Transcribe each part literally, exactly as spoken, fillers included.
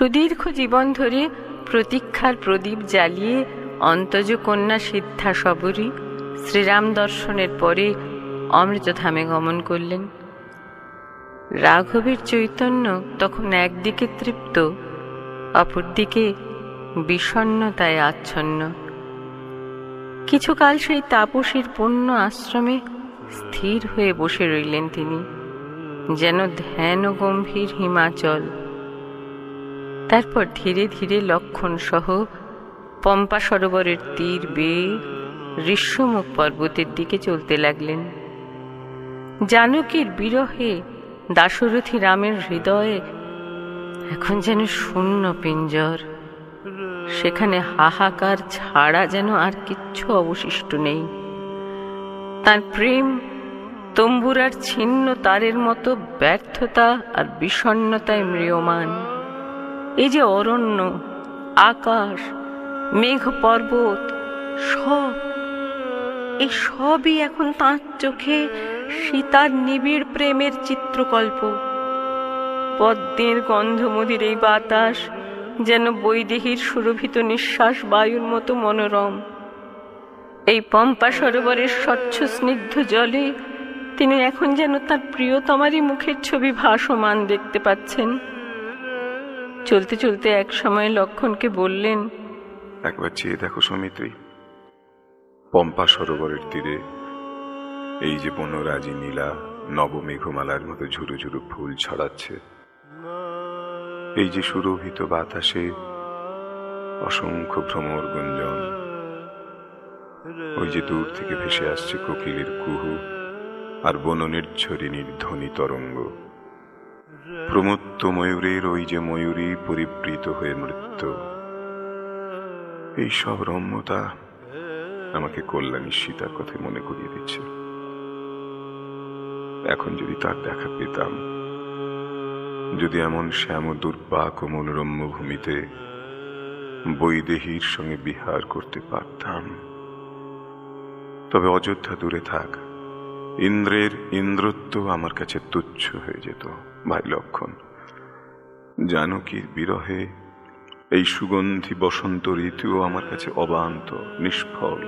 সুদীর্ঘ জীবন ধরে প্রতীক্ষার প্রদীপ জ্বালিয়ে অন্তজ কন্যা সিদ্ধা সবরী শ্রীরাম দর্শনের পরে অমৃতধামে গমন করলেন। রাঘবের চৈতন্য তখন একদিকে তৃপ্ত, অপরদিকে বিষণ্ণতায় আচ্ছন্ন। কিছুকাল সেই তাপসীর পুণ্য আশ্রমে স্থির হয়ে বসে রইলেন তিনি, যেন ধ্যান ও গম্ভীর হিমাচল। তারপর ধীরে ধীরে লক্ষণ সহ পম্পা সরোবরের তীর বেয়ে ঋষ্যমুখ পর্বতের দিকে চলতে লাগলেন। জানকীর বিরহে দাশরথী রামের হৃদয়ে এখন যেন শূন্য পিঞ্জর, সেখানে হাহাকার ছাড়া যেন আর কিচ্ছু অবশিষ্ট নেই। তার প্রেম তম্বুরার ছিন্ন তারের মতো ব্যর্থতা আর বিষণ্ণতায় ম্রিয়মান। এই যে অরণ্য, আকাশ, মেঘ পর্বত, সব এই সবই এখন তাঁর চোখে সীতার নিবিড় প্রেমের চিত্রকল্প। পদ্মের গন্ধমধির এই বাতাস যেন বৈদেহীর সুরভিত নিঃশ্বাস বায়ুর মতো মনোরম। এই পম্পা সরোবরের স্বচ্ছ স্নিগ্ধ জলে তিনি এখন যেন তার প্রিয়তমারই মুখের ছবি ভাসমান দেখতে পাচ্ছেন। চলতে চলতে এক সময় লক্ষণকে বললেন, একবার চেয়ে দেখো সৌমিত্রী, পম্পা সরোবরের তীরে এই যে বনরাজি নীলা নবমেঘমালার মতো ঝুরু ঝুরু ফুল ছড়াচ্ছে, এই যে সুরভিত বাতাসে অসংখ্য ভ্রমর গুঞ্জন, ওই যে দূর থেকে ভেসে আসছে কোকিলের কুহু আর বননির্ঝরিণীর ধ্বনি তরঙ্গ, প্রমত্ত ময়ূরের ওই যে ময়ূরী পরিবৃত হয়ে মৃত্যু, এই সব রম্যতা আমাকে কল্যাণী সীতার কথা মনে করিয়ে দিচ্ছে। এখন যদি তার দেখা পেতাম, যদি এমন শ্যাম দুর্বাক ও মনোরম্য ভূমিতে বৈদেহীর সঙ্গে বিহার করতে পারতাম, তবে অযোধ্যা দূরে থাক, ইন্দ্রের ইন্দ্রত্ব আমার কাছে তুচ্ছ হয়ে যেত। ভাই লক্ষণ, জানকীর বিরহে এই সুগন্ধি বসন্ত ঋতুও আমার কাছে অবান্ত, নিষ্ফল,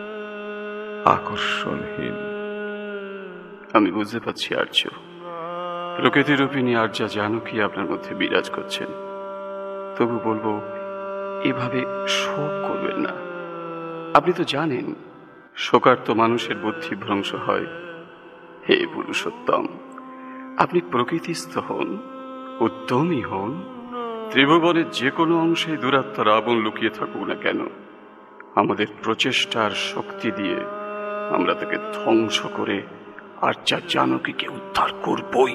আকর্ষণহীন। আমি বুঝতে পারছি আর্য, প্রকৃতিরূপিণী আর্যা জানকী আপনার মধ্যে বিরাজ করছেন। তবু বলবো, এভাবে শোক করবেন না। আপনি তো জানেন শোকার্ত মানুষের বুদ্ধি ভ্রংশ হয়। হে পুরুষোত্তম, আপনি প্রকৃতিস্থ হন, উদ্যমী হন। ত্রিভুবনের যে কোনো অংশে দুরাত্মা রাবণ লুকিয়ে থাকুক না কেন, আমাদের প্রচেষ্টার শক্তি দিয়ে আমরা তাকে ধ্বংস করে আর্যা জানকীকে উদ্ধার করবই।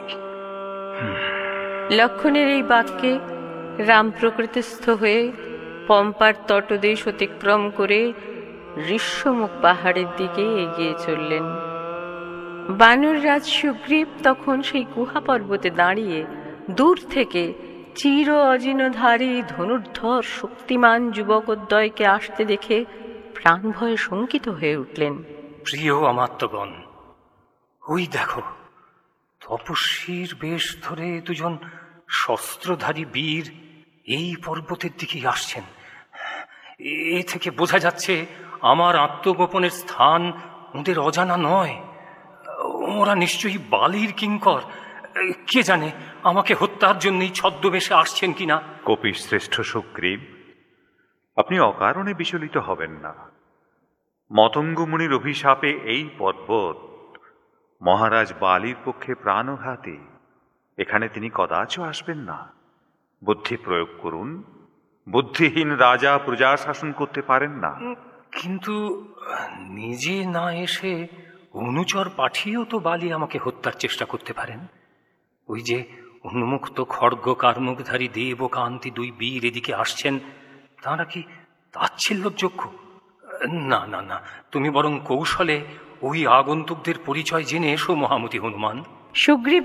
লক্ষণের এই বাক্যে রাম প্রকৃতিস্থ হয়ে পম্পার তটদেশ অতিক্রম করে ঋষ্যমুখ পাহাড়ের দিকে এগিয়ে চললেন। বানররাজ সুগ্রীব তখন সেই গুহা পর্বতে দাঁড়িয়ে দূর থেকে চির অজিনধারী ধনুর্ধর শক্তিমান যুবকোদ্বয়কে আসতে দেখে প্রাণ ভয়ে শঙ্কিত হয়ে উঠলেন। প্রিয় আমাত্যগণ, ওই দেখো, তপস্বীর বেশ ধরে দুজন শস্ত্রধারী বীর এই পর্বতের দিকেই আসছেন। এ থেকে বোঝা যাচ্ছে আমার আত্মগোপনের স্থান ওদের অজানা নয়। ওরা নিশ্চয়ই বালির কিঙ্কর। কে জানে আমাকে হত্যার জন্যই ছদ্মবেশে আসছেন কিনা। কপির শ্রেষ্ঠ সুগ্রীব, আপনি অকারণে বিচলিত হবেন না। মতঙ্গমুনির অভিশাপে এই পর্বত মহারাজ বালির পক্ষে প্রাণঘাতী। এখানে তিনি কদাচ আসবেন না। বুদ্ধি প্রয়োগ করুন। বুদ্ধিহীন রাজা প্রজা শাসন করতে পারেন না। কিন্তু নিজে না এসে অনুচর পাঠিয়েও তো বালি আমাকে হত্যার চেষ্টা করতে পারেন। ওই যে উন্মুক্ত খড়গ কার্মুকধারী দেব ও কান্তি দুই বীর এদিকে আসছেন, তাঁরা কি তাচ্ছিল্যযোগ্য? না না না, তুমি বরং কৌশলে ওই আগন্তুকদের পরিচয় জেনে এসো মহামতি হনুমান। সুগ্রীব